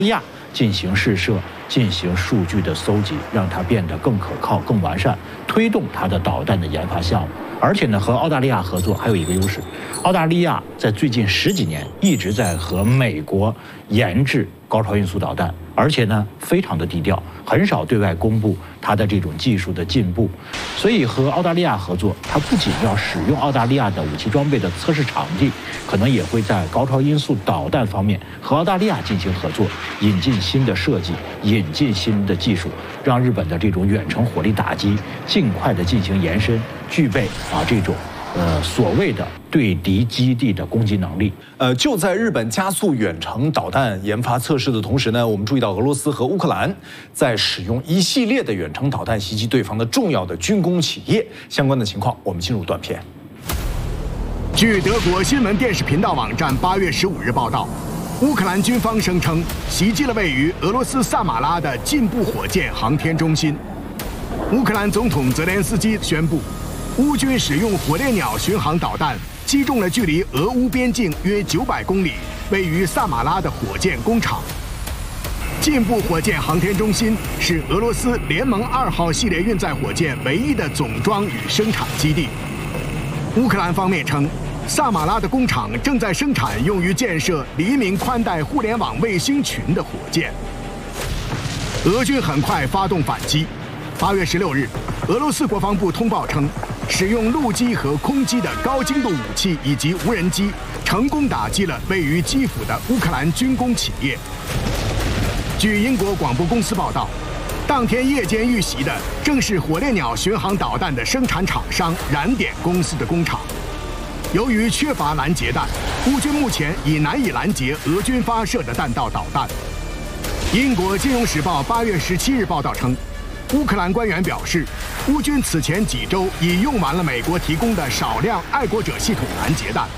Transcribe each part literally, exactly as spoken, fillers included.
亚进行试射，进行数据的搜集，让它变得更可靠、更完善，推动它的导弹的研发项目。而且呢，和澳大利亚合作还有一个优势，澳大利亚在最近十几年一直在和美国研制高超音速导弹，而且呢非常的低调，很少对外公布它的这种技术的进步。所以和澳大利亚合作，它不仅要使用澳大利亚的武器装备的测试场地，可能也会在高超音速导弹方面和澳大利亚进行合作，引进新的设计，引进新的技术，让日本的这种远程火力打击尽快的进行延伸，具备啊这种呃所谓的对敌基地的攻击能力。 呃，就在日本加速远程导弹研发测试的同时呢，我们注意到俄罗斯和乌克兰在使用一系列的远程导弹袭击对方的重要的军工企业。相关的情况，我们进入短片。 据德国新闻电视频道网站八月十五日报道，乌克兰军方声称袭击了位于俄罗斯萨马拉的进步火箭航天中心。乌克兰总统泽连斯基宣布，乌军使用火烈鸟巡航导弹击中了距离俄乌边境约九百公里、位于萨马拉的火箭工厂。进步火箭航天中心是俄罗斯联盟二号系列运载火箭唯一的总装与生产基地。乌克兰方面称，萨马拉的工厂正在生产用于建设黎明宽带互联网卫星群的火箭。俄军很快发动反击。八月十六日，俄罗斯国防部通报称，使用陆基和空基的高精度武器以及无人机，成功打击了位于基辅的乌克兰军工企业。据英国广播公司报道，当天夜间遇袭的正是火烈鸟巡航导弹的生产厂商燃点公司的工厂。由于缺乏拦截弹，乌军目前已难以拦截俄军发射的弹道导弹。英国《金融时报》八月十七日报道称，乌克兰官员表示，乌军此前几周已用完了美国提供的少量爱国者系统拦截弹。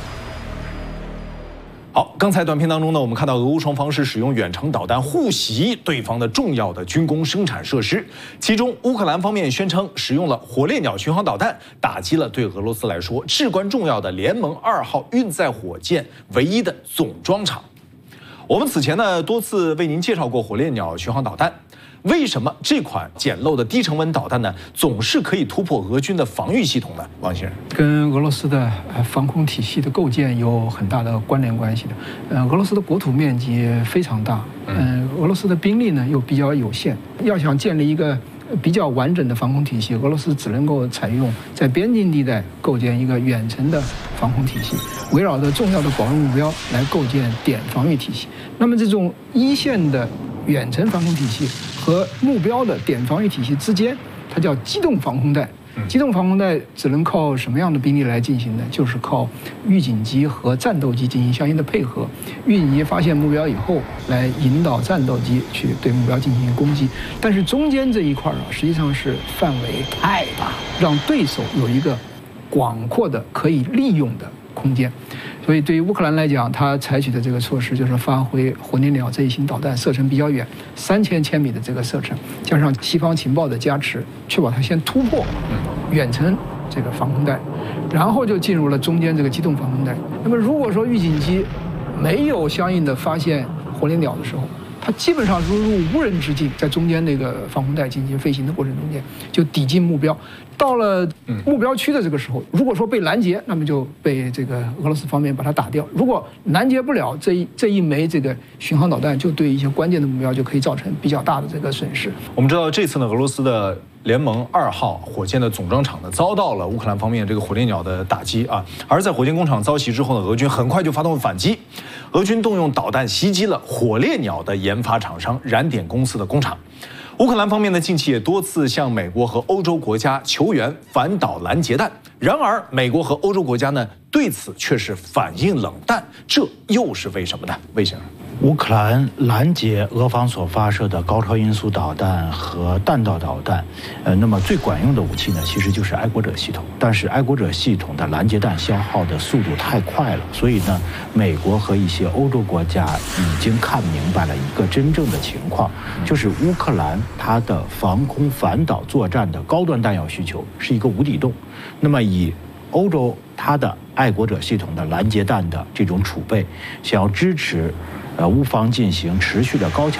好，刚才短片当中呢，我们看到俄乌双方是使用远程导弹互袭对方的重要的军工生产设施，其中乌克兰方面宣称使用了火烈鸟巡航导弹，打击了对俄罗斯来说至关重要的联盟二号运载火箭唯一的总装厂。我们此前呢多次为您介绍过火烈鸟巡航导弹。为什么这款简陋的低成本导弹呢，总是可以突破俄军的防御系统呢？王先生， 跟俄罗斯的防空体系的构建有很大的关联关系的。呃，俄罗斯的国土面积非常大，嗯，俄罗斯的兵力呢又比较有限，要想建立一个比较完整的防空体系，俄罗斯只能够采用在边境地带构建一个远程的防空体系，围绕着重要的保卫目标来构建点防御体系。那么这种一线的远程防空体系和目标的点防御体系之间，它叫机动防空带。机动防空带只能靠什么样的兵力来进行呢？就是靠预警机和战斗机进行相应的配合。预警机发现目标以后，来引导战斗机去对目标进行攻击。但是中间这一块啊，实际上是范围太大，让对手有一个广阔的可以利用的空间。所以对于乌克兰来讲，它采取的这个措施就是发挥火烈鸟这一型导弹射程比较远，三千千米的这个射程，加上西方情报的加持，确保它先突破远程这个防空带，然后就进入了中间这个机动防空带。那么如果说预警机没有相应的发现火烈鸟的时候，它基本上如入无人之境，在中间那个防空带进行飞行的过程中间，就抵近目标。到了目标区的这个时候，如果说被拦截，那么就被这个俄罗斯方面把它打掉；如果拦截不了，这一这一枚这个巡航导弹就对一些关键的目标就可以造成比较大的这个损失。 我们知道这次呢，俄罗斯的联盟二号火箭的总装厂呢，遭到了乌克兰方面这个火烈鸟的打击啊。而在火箭工厂遭袭之后呢，俄军很快就发动了反击，俄军动用导弹袭击了火烈鸟的研发厂商燃点公司的工厂。乌克兰方面呢，近期也多次向美国和欧洲国家求援反导拦截弹，然而美国和欧洲国家呢，对此却是反应冷淡，这又是为什么呢？魏先生， 乌克兰拦截俄方所发射的高超音速导弹和弹道导弹，呃，那么最管用的武器呢，其实就是爱国者系统。但是爱国者系统的拦截弹消耗的速度太快了，所以呢，美国和一些欧洲国家已经看明白了一个真正的情况，就是乌克兰它的防空反导作战的高端弹药需求是一个无底洞。那么以欧洲它的爱国者系统的拦截弹的这种储备，想要支持呃乌方进行持续的高强